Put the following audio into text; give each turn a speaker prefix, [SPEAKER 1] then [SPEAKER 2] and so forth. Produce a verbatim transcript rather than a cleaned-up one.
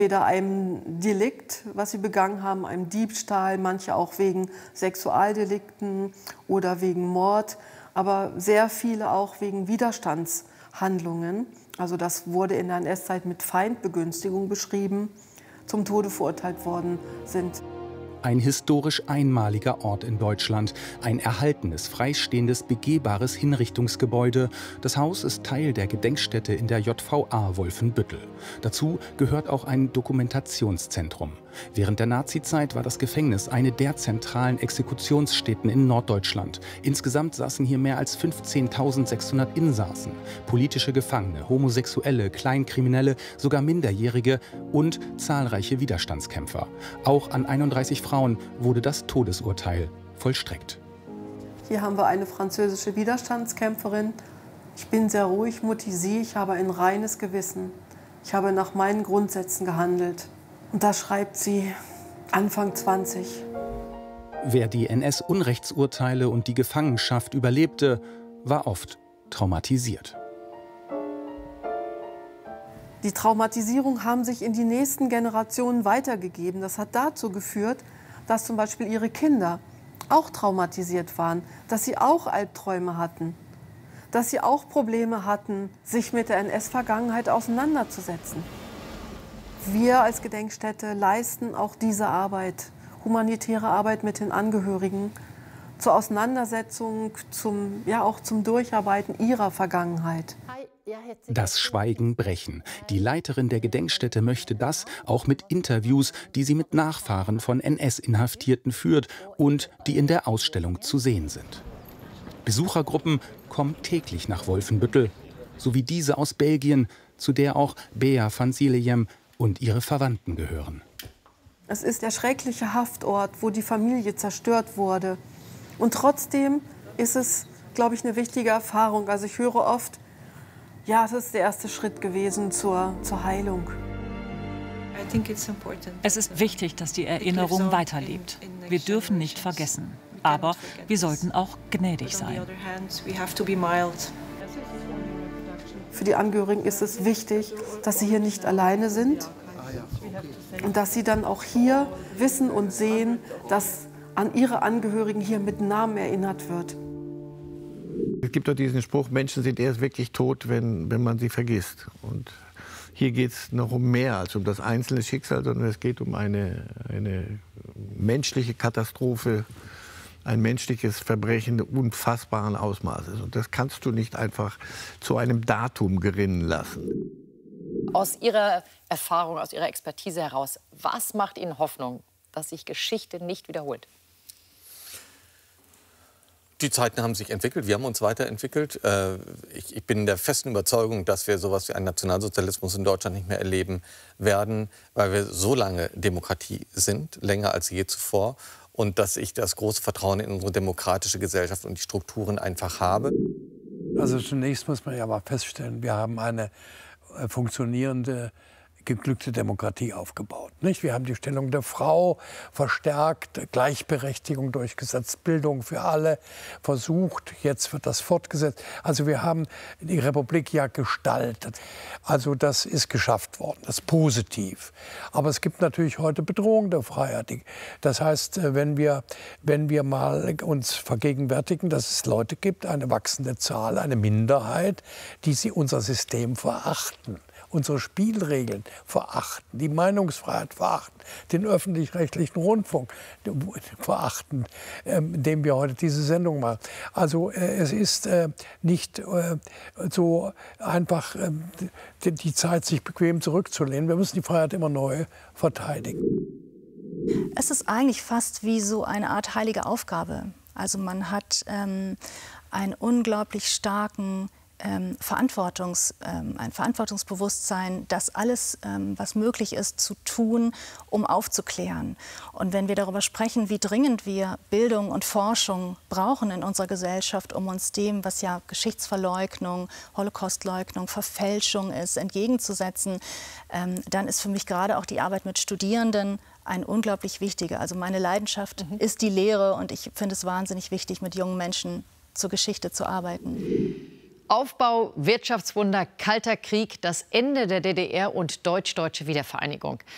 [SPEAKER 1] Entweder einem Delikt, was sie begangen haben, einem Diebstahl, manche auch wegen Sexualdelikten oder wegen Mord, aber sehr viele auch wegen Widerstandshandlungen. Also das wurde in der N S-Zeit mit Feindbegünstigung beschrieben, zum Tode verurteilt worden sind.
[SPEAKER 2] Ein historisch einmaliger Ort in Deutschland, ein erhaltenes, freistehendes, begehbares Hinrichtungsgebäude. Das Haus ist Teil der Gedenkstätte in der J V A Wolfenbüttel. Dazu gehört auch ein Dokumentationszentrum. Während der Nazizeit war das Gefängnis eine der zentralen Exekutionsstätten in Norddeutschland. Insgesamt saßen hier mehr als fünfzehntausendsechshundert Insassen, politische Gefangene, Homosexuelle, Kleinkriminelle, sogar Minderjährige und zahlreiche Widerstandskämpfer. Auch an einunddreißig Frauen wurde das Todesurteil vollstreckt.
[SPEAKER 1] Hier haben wir eine französische Widerstandskämpferin. Ich bin sehr ruhig, Mutti Sie, ich habe ein reines Gewissen. Ich habe nach meinen Grundsätzen gehandelt. Und da schreibt sie, Anfang zwanzig.
[SPEAKER 2] Wer die N S-Unrechtsurteile und die Gefangenschaft überlebte, war oft traumatisiert.
[SPEAKER 1] Die Traumatisierung haben sich in die nächsten Generationen weitergegeben. Das hat dazu geführt, dass zum Beispiel ihre Kinder auch traumatisiert waren, dass sie auch Albträume hatten, dass sie auch Probleme hatten, sich mit der N S-Vergangenheit auseinanderzusetzen. Wir als Gedenkstätte leisten auch diese Arbeit, humanitäre Arbeit mit den Angehörigen, zur Auseinandersetzung, zum, ja auch zum Durcharbeiten ihrer Vergangenheit.
[SPEAKER 2] Das Schweigen brechen. Die Leiterin der Gedenkstätte möchte das auch mit Interviews, die sie mit Nachfahren von N S-Inhaftierten führt und die in der Ausstellung zu sehen sind. Besuchergruppen kommen täglich nach Wolfenbüttel, sowie diese aus Belgien, zu der auch Bea van Zielejem und ihre Verwandten gehören.
[SPEAKER 1] Es ist der schreckliche Haftort, wo die Familie zerstört wurde. Und trotzdem ist es, glaube ich, eine wichtige Erfahrung. Also ich höre oft, ja, das ist der erste Schritt gewesen zur, zur Heilung.
[SPEAKER 3] Es ist wichtig, dass die Erinnerung weiterlebt. Wir dürfen nicht vergessen. Aber wir sollten auch gnädig sein.
[SPEAKER 1] Für die Angehörigen ist es wichtig, dass sie hier nicht alleine sind und dass sie dann auch hier wissen und sehen, dass an ihre Angehörigen hier mit Namen erinnert wird.
[SPEAKER 4] Es gibt doch diesen Spruch, Menschen sind erst wirklich tot, wenn, wenn man sie vergisst. Und hier geht es noch um mehr als um das einzelne Schicksal, sondern es geht um eine, eine menschliche Katastrophe, ein menschliches Verbrechen unfassbaren Ausmaßes. Und das kannst du nicht einfach zu einem Datum gerinnen lassen.
[SPEAKER 5] Aus Ihrer Erfahrung, aus Ihrer Expertise heraus, was macht Ihnen Hoffnung, dass sich Geschichte nicht wiederholt?
[SPEAKER 6] Die Zeiten haben sich entwickelt, wir haben uns weiterentwickelt. Ich bin der festen Überzeugung, dass wir sowas wie einen Nationalsozialismus in Deutschland nicht mehr erleben werden, weil wir so lange Demokratie sind, länger als je zuvor. Und dass ich das große Vertrauen in unsere demokratische Gesellschaft und die Strukturen einfach habe.
[SPEAKER 7] Also zunächst muss man ja mal feststellen, wir haben eine funktionierende, geglückte Demokratie aufgebaut. Nicht? Wir haben die Stellung der Frau verstärkt, Gleichberechtigung durchgesetzt, Bildung für alle versucht, jetzt wird das fortgesetzt. Also wir haben die Republik ja gestaltet. Also das ist geschafft worden, das ist positiv. Aber es gibt natürlich heute Bedrohung der Freiheit. Das heißt, wenn wir, wenn wir mal uns vergegenwärtigen, dass es Leute gibt, eine wachsende Zahl, eine Minderheit, die sie unser System verachten, unsere Spielregeln verachten, die Meinungsfreiheit verachten, den öffentlich-rechtlichen Rundfunk verachten, ähm, dem wir heute diese Sendung machen. Also äh, es ist äh, nicht äh, so einfach, äh, die, die Zeit, sich bequem zurückzulehnen. Wir müssen die Freiheit immer neu verteidigen.
[SPEAKER 8] Es ist eigentlich fast wie so eine Art heilige Aufgabe. Also man hat ähm, einen unglaublich starken Ähm, Verantwortungs, ähm, ein Verantwortungsbewusstsein, das alles, ähm, was möglich ist, zu tun, um aufzuklären. Und wenn wir darüber sprechen, wie dringend wir Bildung und Forschung brauchen in unserer Gesellschaft, um uns dem, was ja Geschichtsverleugnung, Holocaustleugnung, Verfälschung ist, entgegenzusetzen, ähm, dann ist für mich gerade auch die Arbeit mit Studierenden ein unglaublich wichtiger. Also meine Leidenschaft mhm. ist die Lehre und ich finde es wahnsinnig wichtig, mit jungen Menschen zur Geschichte zu arbeiten.
[SPEAKER 5] Aufbau, Wirtschaftswunder, Kalter Krieg, das Ende der D D R und deutsch-deutsche Wiedervereinigung.